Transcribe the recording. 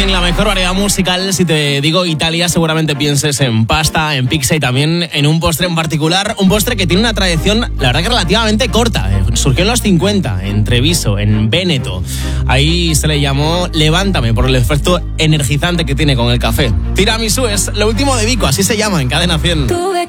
100% la mejor variedad musical. Si te digo Italia, seguramente pienses en pasta, en pizza y también en un postre en particular. Un postre que tiene una tradición, la verdad que relativamente corta. Surgió en los 50, en Treviso, en Véneto. Ahí se le llamó Levántame por el efecto energizante que tiene con el café. Tiramisú es lo último de Vico, así se llama en Cadena 100. Tuve